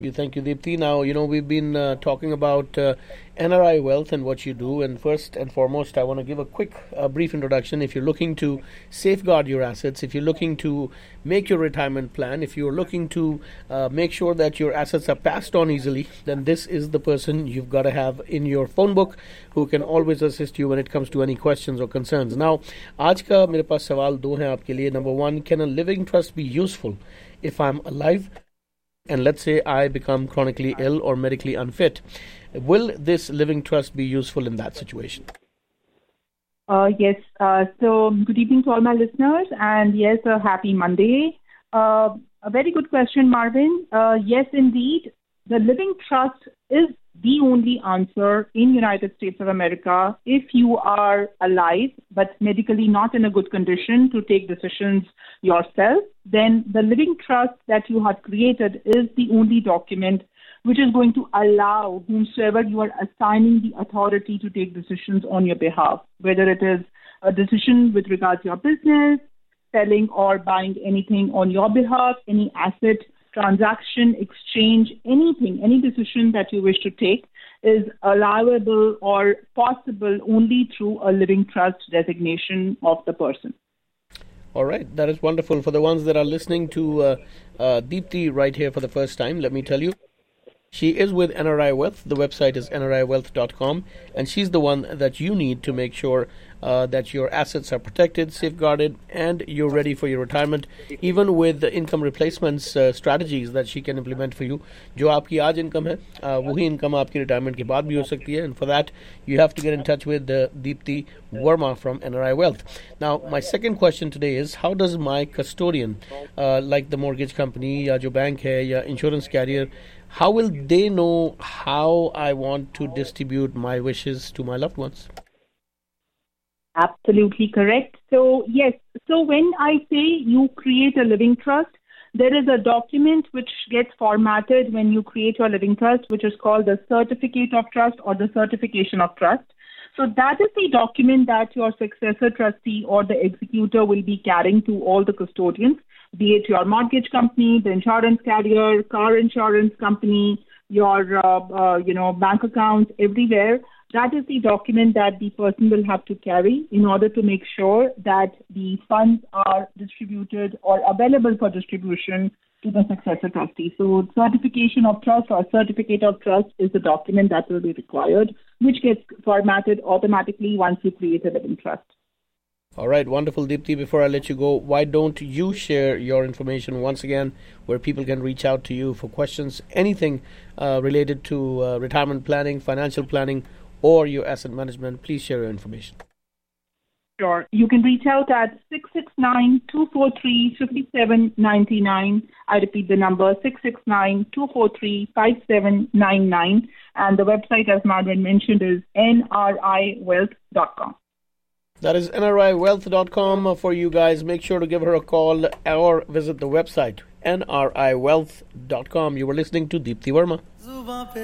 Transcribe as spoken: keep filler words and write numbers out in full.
You thank you, Deepthi. Now, you know, we've been uh, talking about uh, N R I Wealth and what you do. And first and foremost, I want to give a quick, uh, brief introduction. If you're looking to safeguard your assets, if you're looking to make your retirement plan, if you're looking to uh, make sure that your assets are passed on easily, then this is the person you've got to have in your phone book who can always assist you when it comes to any questions or concerns. Now, आज का मेरे पास सवाल दो हैं आपके लिए. Number one, can a living trust be useful if I'm alive? And let's say I become chronically ill or medically unfit, will this living trust be useful in that situation? Uh, yes. Uh, so, good evening to all my listeners, and yes, a happy Monday. Uh, a very good question, Marvin. Uh, yes, indeed, the living trust is the only answer in United States of America if you are alive but medically not in a good condition to take decisions yourself. Then the living trust that you have created is the only document which is going to allow whomsoever you are assigning the authority to take decisions on your behalf, whether it is a decision with regard to your business, selling or buying anything on your behalf, any asset transaction, exchange, anything, any decision that you wish to take is allowable or possible only through a living trust designation of the person. All right, that is wonderful. For the ones that are listening to uh, uh, Deepthi right here for the first time, let me tell you, she is with N R I Wealth. The website is N R I wealth dot com, and she's the one that you need to make sure uh, that your assets are protected, safeguarded, and you're ready for your retirement, even with the income replacements uh, strategies that she can implement for you. जो आपकी आज income है, uh, वही income आपकी retirement के बाद भी हो सकती है, and for that you have to get in touch with uh, Deepthi Verma from N R I Wealth. Now, my second question today is, how does my custodian, uh, like the mortgage company, या जो bank है, या insurance carrier, how will they know how I want to distribute my wishes to my loved ones? Absolutely correct. So, yes. So, when I say you create a living trust, there is a document which gets formatted when you create your living trust, which is called the Certificate of Trust or the Certification of Trust. So, that is the document that your successor trustee or the executor will be carrying to all the custodians, be it your mortgage company, the insurance carrier, car insurance company, your uh, uh, you know bank accounts, everywhere. That is the document that the person will have to carry in order to make sure that the funds are distributed or available for distribution to the successor trustee. So certification of trust or certificate of trust is the document that will be required, which gets formatted automatically once you create a living trust. All right, wonderful, Deepthi. Before I let you go, why don't you share your information once again where people can reach out to you for questions, anything uh, related to uh, retirement planning, financial planning, or your asset management? Please share your information. Sure. You can reach out at six six nine, two four three, five seven nine nine. I repeat the number, six six nine, two four three, five seven nine nine. And the website, as Marvin mentioned, is N R I wealth dot com. That is N R I wealth dot com for you guys. Make sure to give her a call or visit the website, N R I wealth dot com. You were listening to Deepthi Verma.